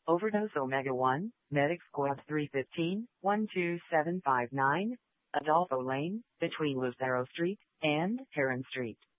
Overdose Omega 1, Medic Squad 315, 12759, Adolfo Lane, between Lucero Street and Heron Street.